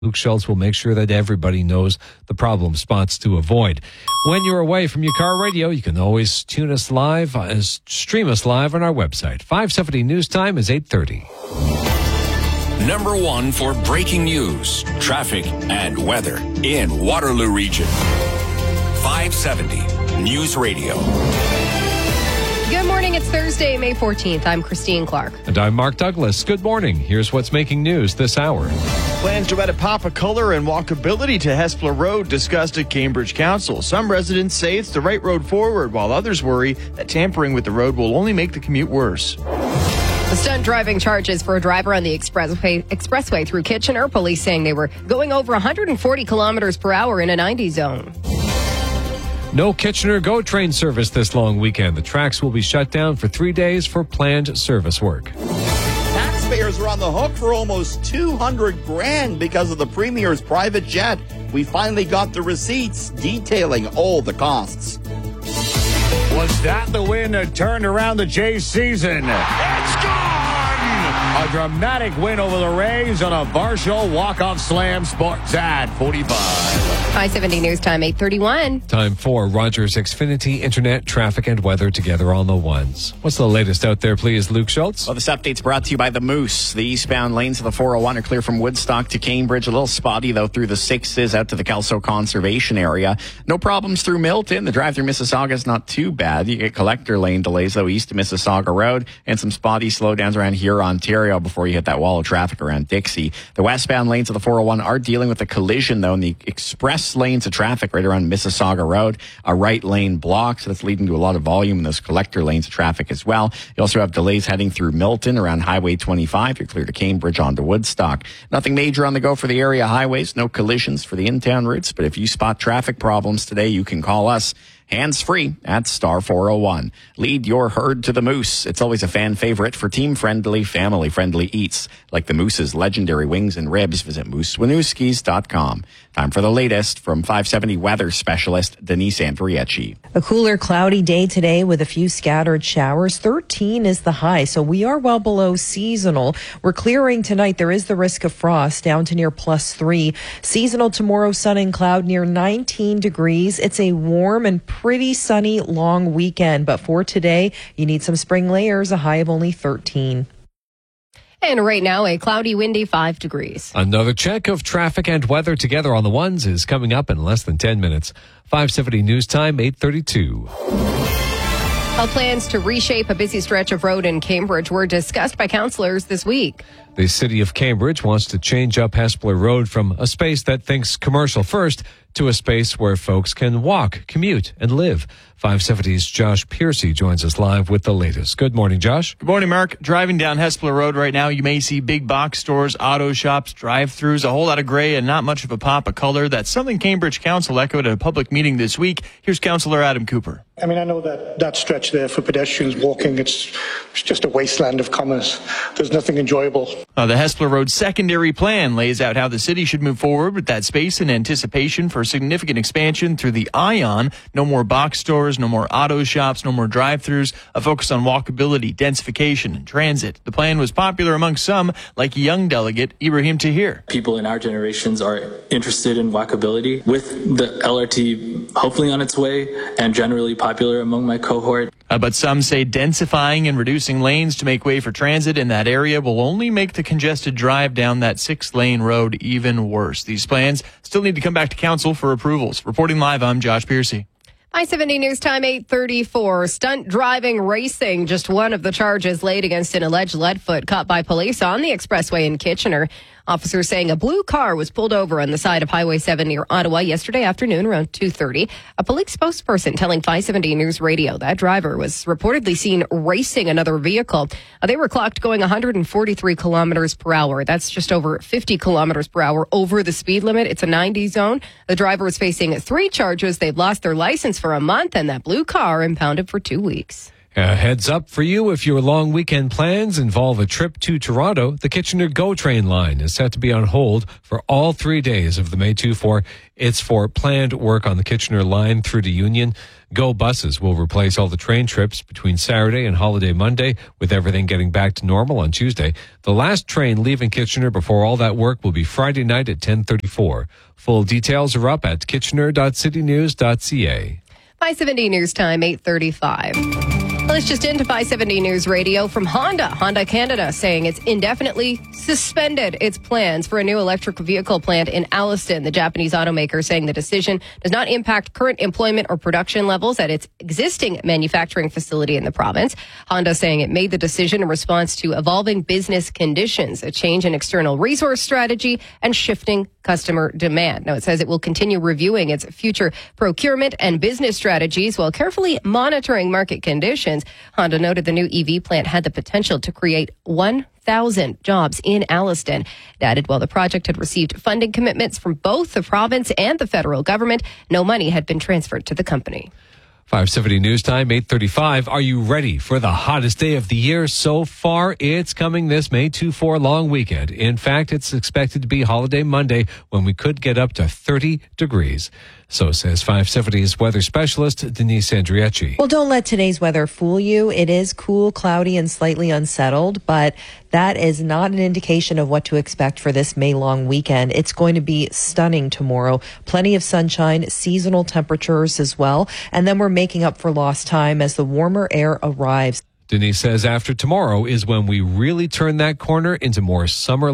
Luke Schultz will make sure that everybody knows the problem spots to avoid. When you're away from your car radio, you can always tune us live, stream us live on our website. 570 News Time is 8:30. Number one for breaking news, traffic, and weather in Waterloo Region. 570 News Radio. Good morning. It's Thursday, May 14th. I'm Christine Clark. And I'm Mark Douglas. Good morning. Here's what's making news this hour. Plans to add a pop of color and walkability to Hespeler Road discussed at Cambridge Council. Some residents say it's the right road forward, while others worry that tampering with the road will only make the commute worse. The stunt driving charges for a driver on the expressway through Kitchener. Police saying they were going over 140 kilometers per hour in a 90 zone. No Kitchener GO train service this long weekend. The tracks will be shut down for 3 days for planned service work. Taxpayers are on the hook for almost $200,000 because of the Premier's private jet. We finally got the receipts detailing all the costs. Was that the win that turned around the Jays season? It's gone! A dramatic win over the Rays on a Varsho walk-off slam. Sportsnet 45. 570 News Time, 8:31. Time for Rogers Xfinity Internet, traffic, and weather together on the ones. What's the latest out there, please, Luke Schultz? Well, this update's brought to you by the Moose. The eastbound lanes of the 401 are clear from Woodstock to Cambridge. A little spotty, though, through the 6s out to the Kelso Conservation Area. No problems through Milton. The drive through Mississauga is not too bad. You get collector lane delays, though, east of Mississauga Road, and some spotty slowdowns around here, Ontario, before you hit that wall of traffic around Dixie. The westbound lanes of the 401 are dealing with a collision, though, in the express lanes of traffic right around Mississauga Road. A right lane blocked, so that's leading to a lot of volume in those collector lanes of traffic as well. You also have delays heading through Milton around Highway 25. You're clear to Cambridge onto Woodstock. Nothing major on the go for the area highways. No collisions for the in-town routes, but if you spot traffic problems today, you can call us hands-free at star 401. Lead your herd to the Moose. It's always a fan favorite for team-friendly, family-friendly eats. Like the Moose's legendary wings and ribs, visit moosewinooskis.com. Time for the latest from 570 weather specialist Denise Andriecci. A cooler, cloudy day today with a few scattered showers. 13 is the high, so we are well below seasonal. We're clearing tonight. There is the risk of frost down to near +3. Seasonal tomorrow, sun and cloud near 19 degrees. It's a warm and pretty sunny long weekend, but for today, you need some spring layers, a high of only 13. And right now, a cloudy, windy 5 degrees. Another check of traffic and weather together on the ones is coming up in less than 10 minutes. 570 News Time, 8:32. Plans to reshape a busy stretch of road in Cambridge were discussed by councillors this week. The city of Cambridge wants to change up Hespeler Road from a space that thinks commercial first to a space where folks can walk, commute, and live. 570's Josh Piercy joins us live with the latest. Good morning, Josh. Good morning, Mark. Driving down Hespeler Road right now, you may see big box stores, auto shops, drive-thrus, a whole lot of gray and not much of a pop of color. That's something Cambridge Council echoed at a public meeting this week. Here's Councillor Adam Cooper. I mean, I know that stretch there for pedestrians walking, it's just a wasteland of commerce. There's nothing enjoyable. The Hespeler Road secondary plan lays out how the city should move forward with that space in anticipation for significant expansion through the ION. No more box stores, no more auto shops, no more drive-thrus, a focus on walkability, densification, and transit. The plan was popular among some, like young delegate Ibrahim Tahir. People in our generations are interested in walkability, with the LRT hopefully on its way and generally popular among my cohort. But some say densifying and reducing lanes to make way for transit in that area will only make the congested drive down that 6-lane road even worse. These plans still need to come back to council for approvals. Reporting live, I'm Josh Piercy. 570 News Time, 8:34. Stunt driving racing, just one of the charges laid against an alleged leadfoot caught by police on the expressway in Kitchener. Officers saying a blue car was pulled over on the side of Highway 7 near Ottawa yesterday afternoon around 2:30. A police spokesperson telling 570 News Radio that driver was reportedly seen racing another vehicle. They were clocked going 143 kilometers per hour. That's just over 50 kilometers per hour over the speed limit. It's a 90 zone. The driver was facing 3 charges. They've lost their license for a month, and that blue car impounded for 2 weeks. Heads up for you if your long weekend plans involve a trip to Toronto. The Kitchener GO train line is set to be on hold for all 3 days of the May 2-4. It's for planned work on the Kitchener line through to Union. GO buses will replace all the train trips between Saturday and holiday Monday, with everything getting back to normal on Tuesday. The last train leaving Kitchener before all that work will be Friday night at 10:34. Full details are up at kitchener.citynews.ca. 570 News Time, 8:35. Well, it's just into 570 News Radio from Honda. Honda Canada saying it's indefinitely suspended its plans for a new electric vehicle plant in Alliston. The Japanese automaker saying the decision does not impact current employment or production levels at its existing manufacturing facility in the province. Honda saying it made the decision in response to evolving business conditions, a change in external resource strategy, and shifting customer demand. Now, it says it will continue reviewing its future procurement and business strategies while carefully monitoring market conditions. Honda noted the new EV plant had the potential to create 1,000 jobs in Alliston. It added while the project had received funding commitments from both the province and the federal government, no money had been transferred to the company. 570 News Time, 8:35. Are you ready for the hottest day of the year so far? It's coming this May 2-4 long weekend. In fact, it's expected to be holiday Monday when we could get up to 30 degrees. So says 570's weather specialist, Denise Andriecci. Well, don't let today's weather fool you. It is cool, cloudy, and slightly unsettled, but that is not an indication of what to expect for this May-long weekend. It's going to be stunning tomorrow. Plenty of sunshine, seasonal temperatures as well, and then we're making up for lost time as the warmer air arrives. Denise says after tomorrow is when we really turn that corner into more summer